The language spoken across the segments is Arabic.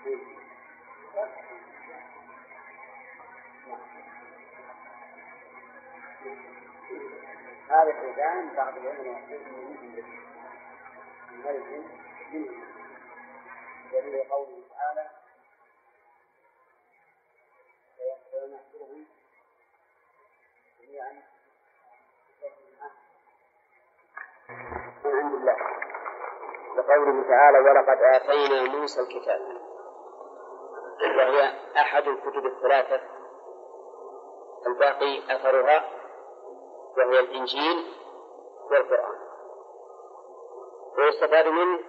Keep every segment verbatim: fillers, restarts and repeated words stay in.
هذا الإذان بعض العلماء يقول من ملك منه دليل قوله تعالى ونحشرهم جميعا من عند الله لقوله تعالى ولقد آتينا موسى الكتاب، وهي أحد الكتب الثلاثة الباقي أثرها، وهي الإنجيل والقرآن. ويستفاد منه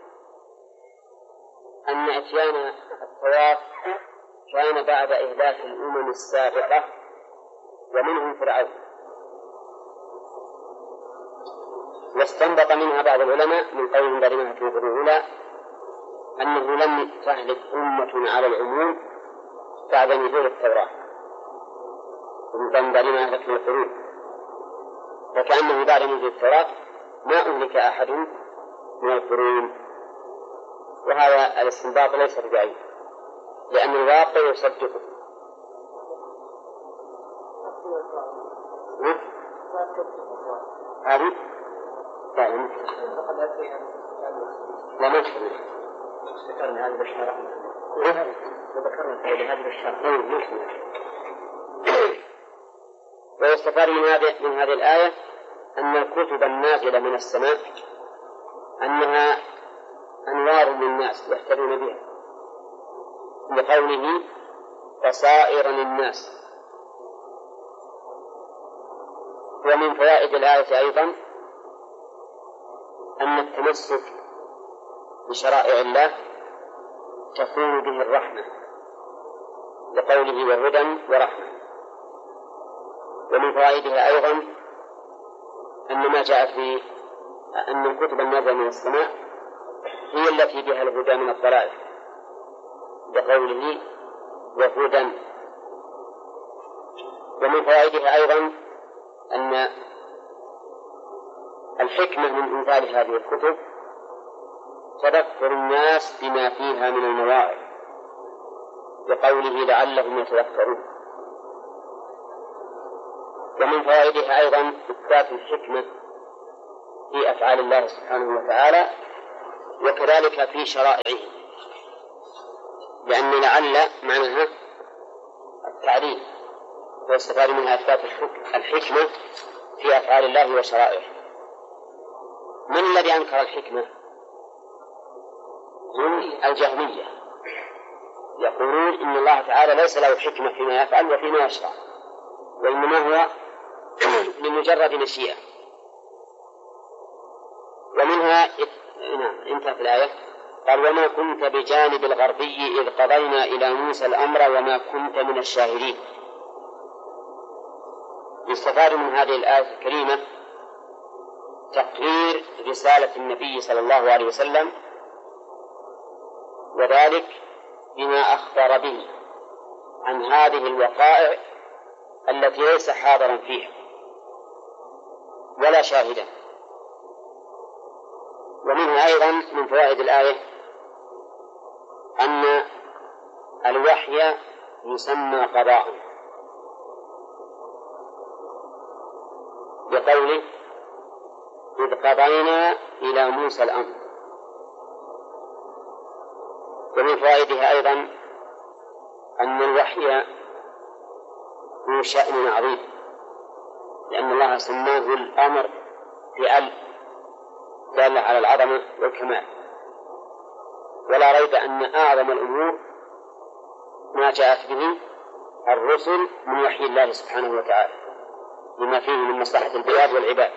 أن إتيان التوراة كان بعد إهلاك الأمم السابقة ومنهم فرعون. واستنبط منها بعض العلماء من قولهم دارمها في الأولى أنه لم تهلك أمة على العموم بعد نزول التوراة، ومن قولهم دارمها أهلكنا القرون، فكأنه بعد نزول التوراة ما أهلك أحد من القرون. وهذا الاستنباط ليس ببعيد لأن الواقع يصدقه. هذه لا لا ما ذكرنا هذه بالشرع وذكرنا هذه بالشرع. ويستفاد من هذه من هذه الآية أن الكتب النازلة من السماء أنها أنوار للناس يهتدون بها، لقوله بصائر للناس. ومن فوائد الآية أيضا أن التمسك بشرائع الله تكون به الرحمة، لقوله وهدى ورحمة. ومن فوائدها أيضا أن ما جاء في أن الكتب النازلة من السماء هي التي بها الهدى من الضلال، لقوله وهدى. ومن فوائدها أيضا أن الحكمة من إنزال هذه الكتب تذكر الناس بما فيها من المواعظ، لقوله لعلهم يتذكرون. ومن فوائدها أيضا إثبات الحكمة في أفعال الله سبحانه وتعالى وكذلك في شرائعه، لأن لعل معناها التعليل، ويستفاد منها إثبات الحكمة في أفعال الله وشرائعه. من الذي أنكر الحكمة؟ هم الجهمية، يقولون إن الله تعالى ليس له حكمة فيما يفعل وفيما يشرع، وإنما هو لمجرد مشيئة. ومنها نعم انتهت الآية قال وما كنت بجانب الغربي إذ قضينا إلى موسى الأمر وما كنت من الشاهدين. يستفاد من هذه الآية الكريمة تقرير رسالة النبي صلى الله عليه وسلم، وذلك بما أخبر به عن هذه الوقائع التي ليس حاضرا فيها ولا شاهدا. ومنها أيضا من فوائد الآية أن الوحي يسمى قضاء، بقوله إذ قضينا إلى موسى الأمر. ومن فوائدها أيضا أن الوحي ذو شأن عظيم، لأن الله سماه الأمر بأل دالة على العظمة والكمال. ولا ريب أن أعظم الأمور ما جاءت به الرسل من وحي الله سبحانه وتعالى لما فيه من مصلحة البلاد والعباد.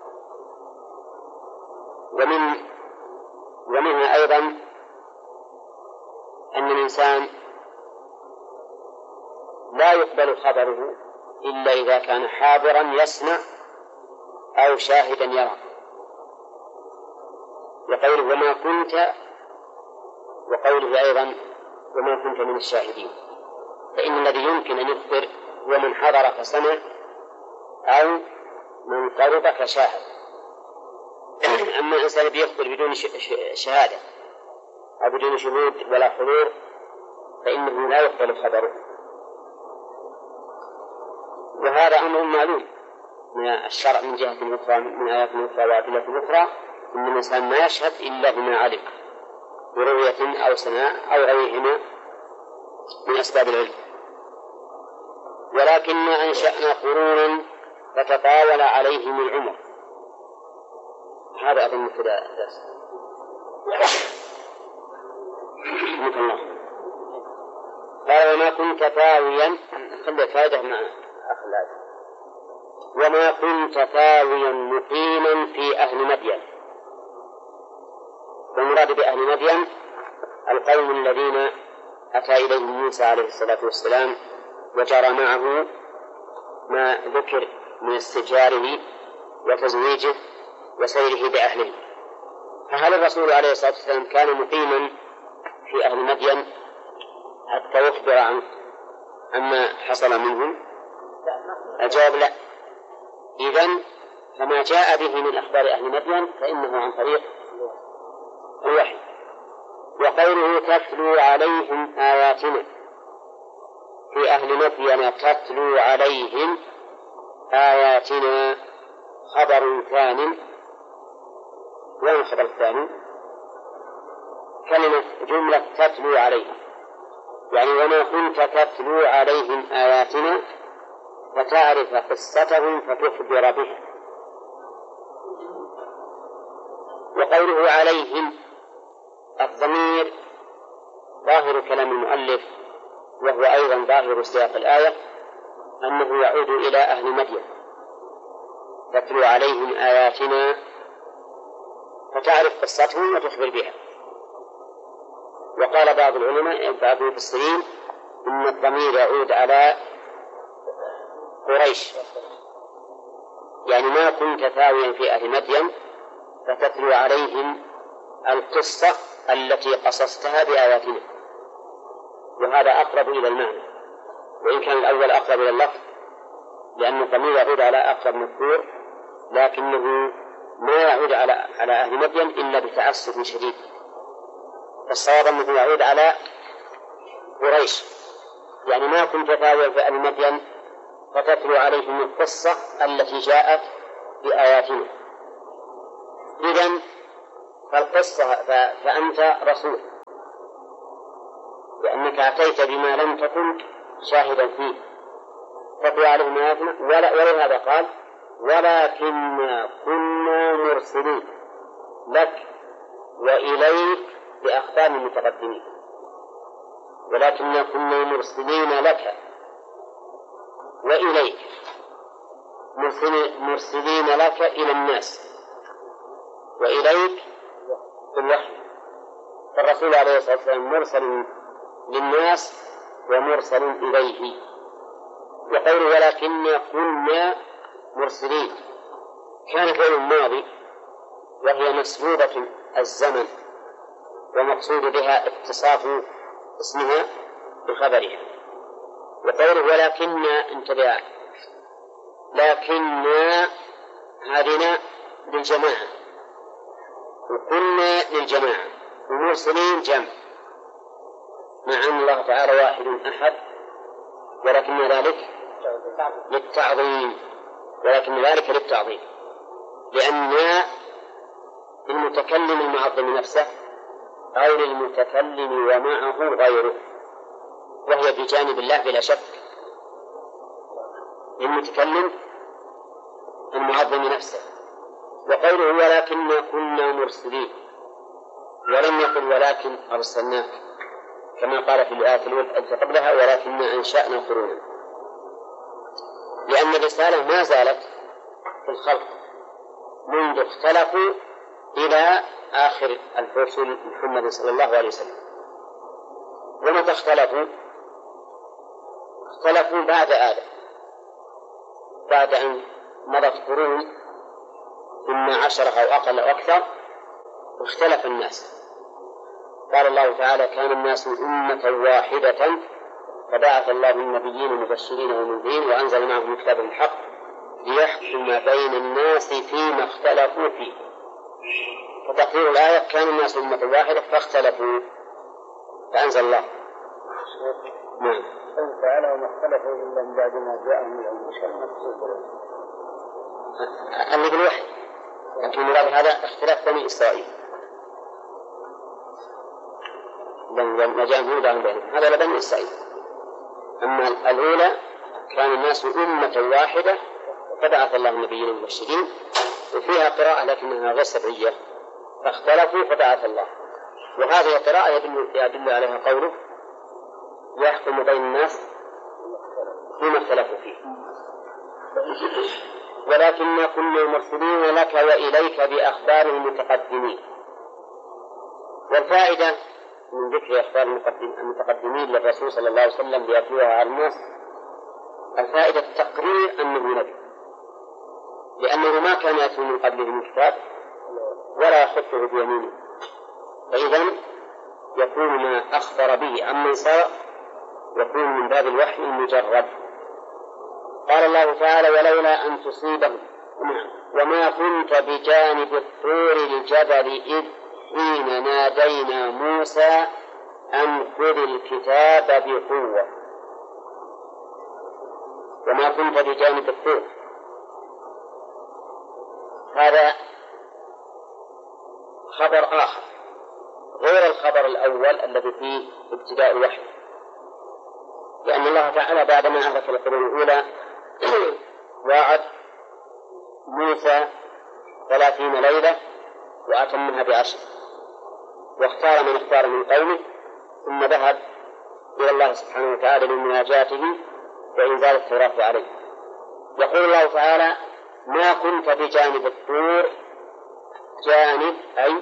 ومن ومنها أيضا أن الإنسان لا يقبل خبره إلا إذا كان حاضرا يسمع أو شاهدا يرى، وقوله وما كنت، وقوله أيضا وما كنت من الشاهدين. فإن الذي يمكن أن يخبر هو من حضر فسمع أو من قرب فشاهد. أما الإنسان بيخبر بدون شهادة أو بدون شهود ولا حضور فإنه لا يقبل خبره. وهذا أمر معلوم من الشرع من جهة أخرى، من آيات أخرى وأدلة أخرى، إن الإنسان ما يشهد إلا بما علم برؤية أو سماع أو غيرهما من أسباب العلم. ولكن أنشأنا قرونا فتطاول عليهم العمر. هذا أظن كذا درس. الله قال وما كنت ثاويا، خلي فائدة مع أخلاق، وما كنت ثاويا مقيما في أهل مدين. والمراد بأهل مدين القوم الذين أتى إليهم موسى عليه الصلاة والسلام وجرى معه ما ذكر من استئجاره وتزويجه وسيره بأهله. فهل الرسول عليه الصلاة والسلام كان مقيما في أهل مدين حتى يخبر عنه عما حصل منهم؟ الجواب لا. إذن فما جاء به من أخبار أهل مدين فإنه عن طريق الوحي. وقوله تتلو عليهم آياتنا، في أهل مدين تتلو عليهم آياتنا خبر ثاني. وين الخبر الثاني؟ كلمة جملة تتلو عليهم، يعني وما كنت تتلو عليهم آياتنا فتعرف قصتهم فتخبر بها. وقوله عليهم الضمير ظاهر كلام المؤلف، وهو أيضا ظاهر سياق الآية، أنه يعود إلى أهل مدين تتلو عليهم آياتنا فتعرف قصتهم وتخبر بها. وقال بعض العلماء بعض المفسرين إن الضمير يعود على قريش، يعني ما كنت ثاويا في أهل مدين فتتلو عليهم القصة التي قصصتها بآياتنا. وهذا أقرب إلى المعنى، وإن كان الأول أقرب إلى اللفظ لأن الضمير يعود على أقرب مذكور، لكنه ما يعود على على أهل مدين إلا بتعسف شديد. الصواب أنه يعود على قريش، يعني ما كنت ثاويا في أهل مدين فتتلو عليهم القصة التي جاءت بآياتنا. إذن فالقصة فأنت رسول، لأنك أتيت بما لم تكن شاهدا فيه تتلو عليهم آياتنا. ولهذا قال ولكننا كنا مرسلين لك وإليك بأخبار المتقدمين. ولكننا كنا مرسلين لك وإليك، مرسلين لك إلى الناس وإليك بالوحي. فالرسول عليه الصلاة والسلام مرسل للناس ومرسل إليه. وقوله ولكننا كنا مرسلين كان فعل الماضي وهي مسبوبة الزمن، ومقصود بها اتصاف اسمها بخبرها. وقوله ولكننا انتبه، لكننا هذه للجماعة وكنا للجماعة، ومرسلين جمع، مع أن الله تعالى واحد أحد، ولكن ذلك للتعظيم، ولكن ذلك للتعظيم، لأن المتكلم المعظم نفسه أو للمتكلم ومعه غيره، وهي بجانب الله بلا شك. المتكلم المعظم نفسه. وقوله ولكننا كنا مرسلين، ولم يقل ولكن أرسلناك كما قال في الآية التي قبلها ولكننا أنشأنا قرونا، لأن الرسالة ما زالت في الخلق منذ اختلفوا إلى آخر الرسل محمد صلى الله عليه وسلم. ومتى اختلفوا؟ اختلفوا بعد آدم، بعد أن مضت قرون ثم عشرة أو أقل أو أكثر واختلف الناس. قال الله تعالى كان الناس أمة واحدة فبعث الله النبيين مبشرين ومنذرين وأنزل معهم الكتاب الحق ليحكم بين الناس فيما اختلفوا فيه. فتقدير الآية كان الناس أمة واحدة فاختلفوا، فأنزل الله نعم. فعله ما اختلفوا إلا من بعد ما جاءهم العلم، وش المقصود؟ اللي بالوحي، لكن مراد هذا اختلاف بني إسرائيل لما جاءهم هدى بينهم، هذا لبني إسرائيل. أما الأولى كان الناس أمة واحدة فبعث الله النبيين المبشرين، وفيها قراءة لكنها غير سبعية، فاختلفوا فبعث الله. وهذه القراءة يدل, يدل عليها قوله يحكم بين الناس فيما اختلفوا فيه. ولكن كنا مرسلين لك وإليك بأخبار المتقدمين. والفائدة من ذكر أخبار المتقدمين للرسول صلى الله عليه وسلم ليتلوها على الناس الفائدة التقرير أنه نبي، لأنه ما كان يأتي من قبله من كتاب ولا يخطه بيمينه، فإذا يكون ما أخبر به عمن صار يكون من باب الوحي المجرد. قال الله تعالى ولولا أن تصيبهم وما كنت بجانب الطور الجبل إذ حين نادينا موسى أن خذ الكتاب بقوة. وما كنت بجانب الطور هذا خبر آخر غير الخبر الأول الذي فيه ابتداء الوحي، لأن الله تعالى بعدما أهلك القرون الأولى وعد موسى ثلاثين ليلة وأتمها بعشر، واختار من اختار من قومه، ثم ذهب إلى الله سبحانه وتعالى لمناجاته وإنزال التوراة عليه. يقول الله تعالى ما كنت بجانب الطور، جانب أي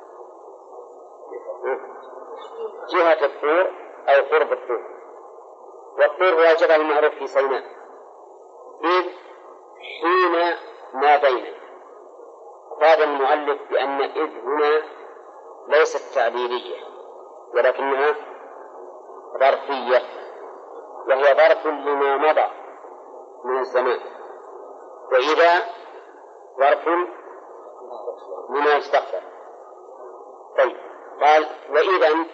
جهة الطور أو قرب الطور، والطور هو الجبل المعروف في سيناء. إذ حين نادينا، قال المؤلف بأن إذ هنا ليست تعبيرية ولكنها ظرفية، وهي ظرف لما مضى من الزمان، وإذا ظرف لما يستقبل. طيب قال وإذا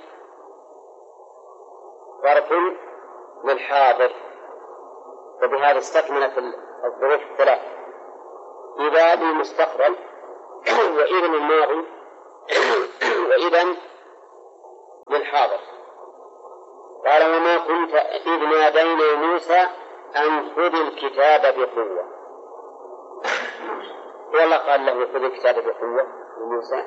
ظرف للحاضر، وبهذا استكملت الظروف الثلاث. إذا للمستقبل وإذا للماضي وإذا للحاضر. قال وما كنت إذ نادينا موسى أن خذ الكتاب بقوة، والله قال له خذ الكتاب بقوة لموسى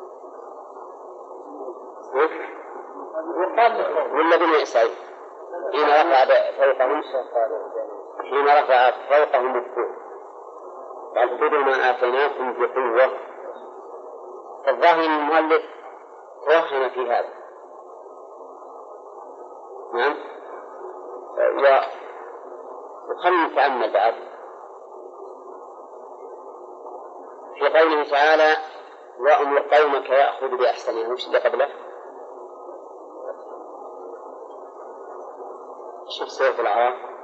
ولا بني إسرائيل حين رفع فوقهم حين رفع فوقهم الطور قال خذوا ما آتيناكم بقوة. الظاهر المؤلف توهم في هذا. نعم. وخلنا نتأمل بعد في قوله تعالى وأمر قومك يأخذ بأحسنها، وش اللي قبله؟ شوف سورة الأعراف